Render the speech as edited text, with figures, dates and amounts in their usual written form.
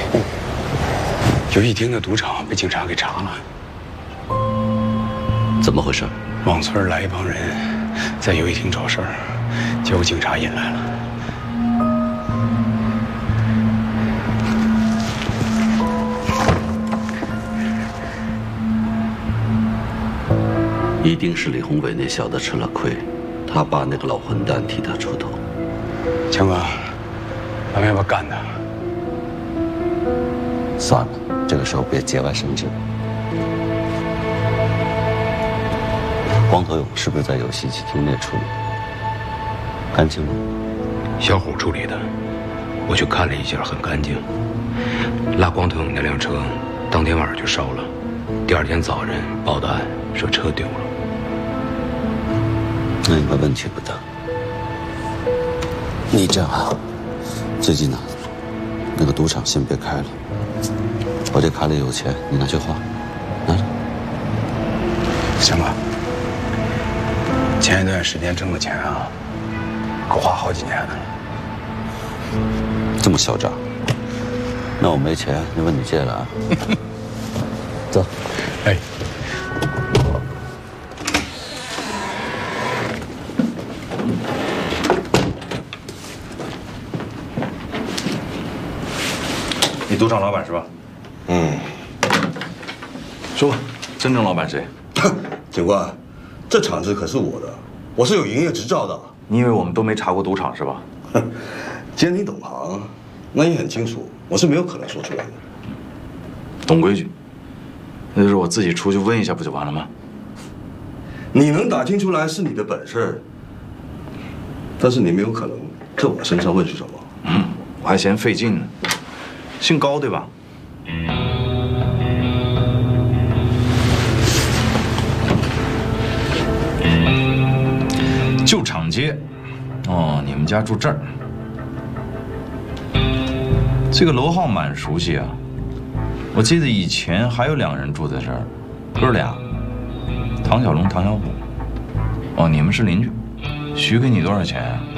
游戏厅的赌场被警察给查了。 怎么回事？ 往村来一帮人，在游戏厅找事儿，结果警察引来了。 一定是李宏伟那小子吃了亏，他爸那个老混蛋替他出头。 强哥，咱们要不要干他？ 算了，这个时候别节外生枝。光头勇是不是在游戏机厅内处理？干净吗？ 小虎处理的，我去看了一下，很干净。拉光头勇那辆车，当天晚上就烧了，第二天早晨报的案，说车丢了。 那应该问题不大。你这样啊，最近呢，那个赌场先别开了。我这卡里有钱，你拿去花，拿着。 行了，前一段时间挣的钱啊，够花好几年的了。 这么嚣张？那我没钱，你问你借了啊？走。 哎。 你赌场老板是吧？说吧，真正老板谁？ 警官，这场子可是我的，我是有营业执照的。 你以为我们都没查过赌场是吧？ 既然你懂行，那也很清楚，我是没有可能说出来的。 懂规矩，那就是我自己出去问一下不就完了吗？ 你能打听出来是你的本事，但是你没有可能在我身上问出什么。 我还嫌费劲呢。姓高对吧？旧厂街，哦，你们家住这儿，这个楼号蛮熟悉啊。我记得以前还有2人住在这儿，哥俩，唐小龙、唐小虎。哦，你们是邻居，许给你多少钱啊？